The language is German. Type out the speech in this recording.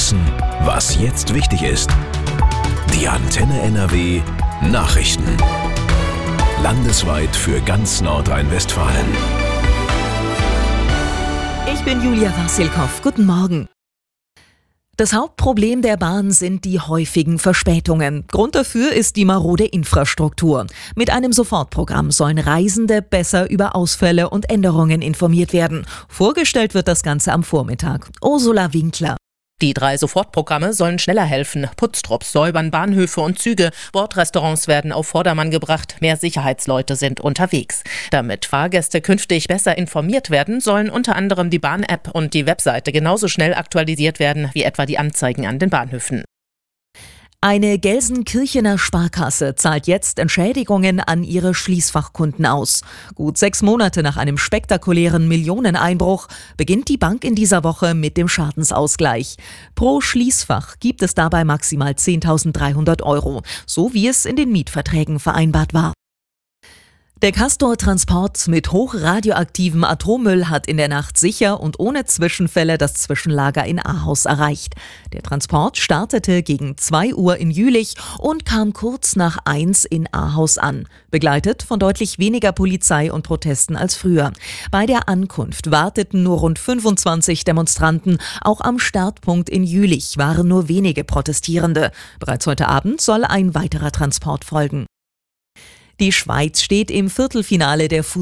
wissen, was jetzt wichtig ist. Die Antenne NRW Nachrichten. Landesweit für ganz Nordrhein-Westfalen. Ich bin Julia Wasilkow. Guten Morgen. Das Hauptproblem der Bahn sind die häufigen Verspätungen. Grund dafür ist die marode Infrastruktur. Mit einem Sofortprogramm sollen Reisende besser über Ausfälle und Änderungen informiert werden. Vorgestellt wird das Ganze am Vormittag. Ursula Winkler. Die 3 Sofortprogramme sollen schneller helfen. Putztrupps säubern Bahnhöfe und Züge, Bordrestaurants werden auf Vordermann gebracht, mehr Sicherheitsleute sind unterwegs. Damit Fahrgäste künftig besser informiert werden, sollen unter anderem die Bahn-App und die Webseite genauso schnell aktualisiert werden wie etwa die Anzeigen an den Bahnhöfen. Eine Gelsenkirchener Sparkasse zahlt jetzt Entschädigungen an ihre Schließfachkunden aus. Gut 6 Monate nach einem spektakulären Millioneneinbruch beginnt die Bank in dieser Woche mit dem Schadensausgleich. Pro Schließfach gibt es dabei maximal 10.300 €, so wie es in den Mietverträgen vereinbart war. Der Castor-Transport mit hochradioaktivem Atommüll hat in der Nacht sicher und ohne Zwischenfälle das Zwischenlager in Ahaus erreicht. Der Transport startete gegen 2 Uhr in Jülich und kam kurz nach 1 in Ahaus an, begleitet von deutlich weniger Polizei und Protesten als früher. Bei der Ankunft warteten nur rund 25 Demonstranten. Auch am Startpunkt in Jülich waren nur wenige Protestierende. Bereits heute Abend soll ein weiterer Transport folgen. Die Schweiz steht im Viertelfinale der